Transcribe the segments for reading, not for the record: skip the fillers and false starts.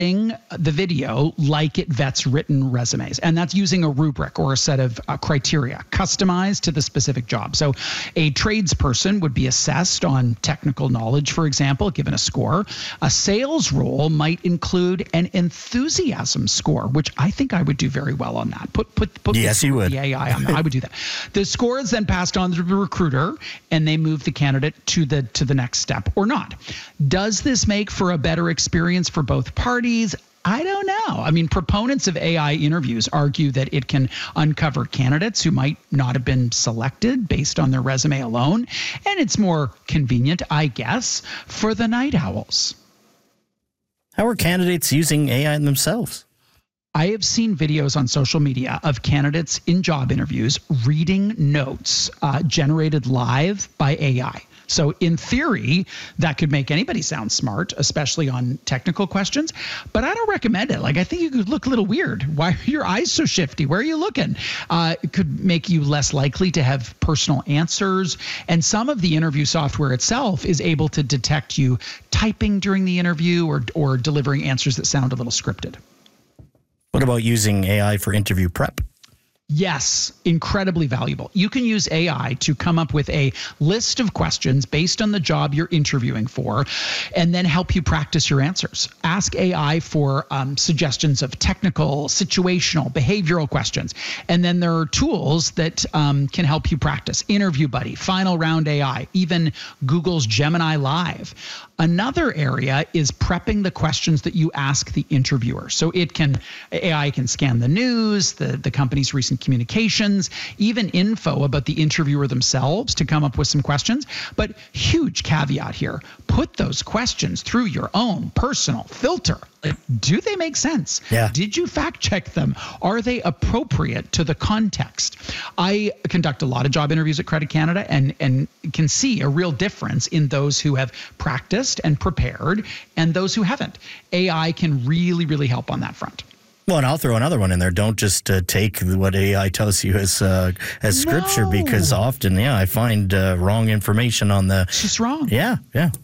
the video like it vets written resumes. And that's using a rubric or a set of criteria customized to the specific job. So a tradesperson would be assessed on technical knowledge, for example, given a score. A sales role might include an enthusiasm score, which I think I would do very well on that. Put yes, you would. The AI on that. I would do that. The score is then passed on to the recruiter, and they move the candidate to the next step or not. Does this make for a better experience for both parties? I don't know. I mean, proponents of AI interviews argue that it can uncover candidates who might not have been selected based on their resume alone. And it's more convenient, I guess, for the night owls. How are candidates using AI themselves? I have seen videos on social media of candidates in job interviews reading notes generated live by AI. So in theory, that could make anybody sound smart, especially on technical questions. But I don't recommend it. Like, I think you could look a little weird. Why are your eyes so shifty? Where are you looking? It could make you less likely to have personal answers. And some of the interview software itself is able to detect you typing during the interview or delivering answers that sound a little scripted. What about using AI for interview prep? Yes, incredibly valuable. You can use AI to come up with a list of questions based on the job you're interviewing for, and then help you practice your answers. Ask AI for suggestions of technical, situational, behavioral questions. And then there are tools that can help you practice. Interview Buddy, Final Round AI, even Google's Gemini Live. Another area is prepping the questions that you ask the interviewer. So AI can scan the news, the company's recent communications, even info about the interviewer themselves to come up with some questions. But huge caveat here, put those questions through your own personal filter. Do they make sense? Yeah. Did you fact check them? Are they appropriate to the context? I conduct a lot of job interviews at Credit Canada and can see a real difference in those who have practiced and prepared and those who haven't. AI can really, really help on that front. Well, and I'll throw another one in there. Don't just take what AI tells you as scripture, because often, I find wrong information on the. It's just wrong. Yeah.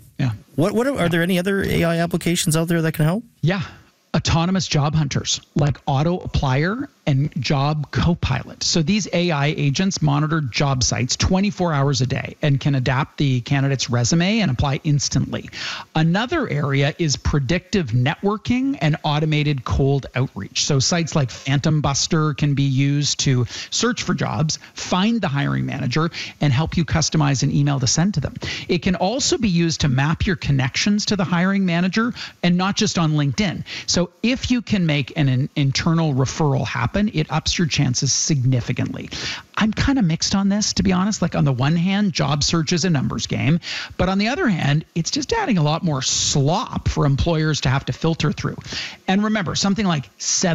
What are there any other AI applications out there that can help? Yeah. Autonomous job hunters like Auto Applier and Job Copilot. So these AI agents monitor job sites 24 hours a day and can adapt the candidate's resume and apply instantly. Another area is predictive networking and automated cold outreach. So sites like Phantom Buster can be used to search for jobs, find the hiring manager, and help you customize an email to send to them. It can also be used to map your connections to the hiring manager, and not just on LinkedIn. So if you can make an internal referral happen, it ups your chances significantly. I'm kind of mixed on this, to be honest. Like, on the one hand, job search is a numbers game, but on the other hand, it's just adding a lot more slop for employers to have to filter through. And remember, something like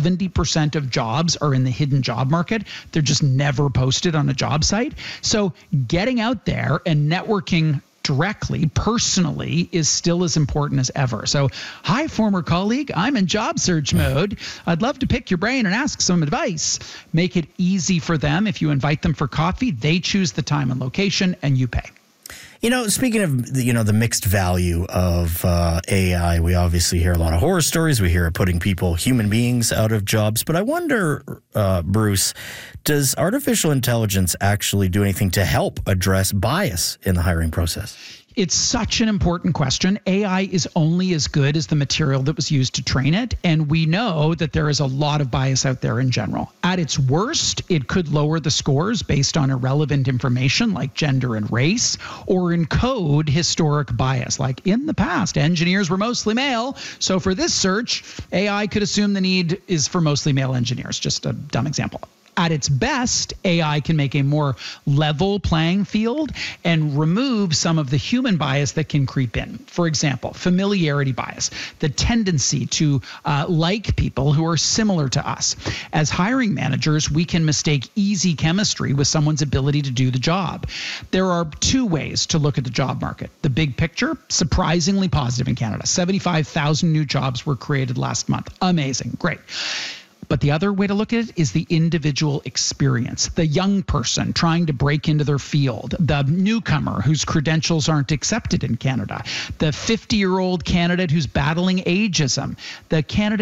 70% of jobs are in the hidden job market. They're just never posted on a job site. So getting out there and networking directly, personally, is still as important as ever. So, hi, former colleague, I'm in job search mode. I'd love to pick your brain and ask some advice. Make it easy for them. If you invite them for coffee, they choose the time and location, and you pay. Speaking of the mixed value of AI, we obviously hear a lot of horror stories. We hear it putting human beings out of jobs. But I wonder, Bruce, does artificial intelligence actually do anything to help address bias in the hiring process? It's such an important question. AI is only as good as the material that was used to train it. And we know that there is a lot of bias out there in general. At its worst, it could lower the scores based on irrelevant information like gender and race, or encode historic bias. Like, in the past, engineers were mostly male. So for this search, AI could assume the need is for mostly male engineers. Just a dumb example. At its best, AI can make a more level playing field and remove some of the human bias that can creep in. For example, familiarity bias, the tendency to like people who are similar to us. As hiring managers, we can mistake easy chemistry with someone's ability to do the job. There are two ways to look at the job market. The big picture, surprisingly positive in Canada. 75,000 new jobs were created last month. Amazing. Great. But the other way to look at it is the individual experience, the young person trying to break into their field, the newcomer whose credentials aren't accepted in Canada, the 50-year-old candidate who's battling ageism, the candidate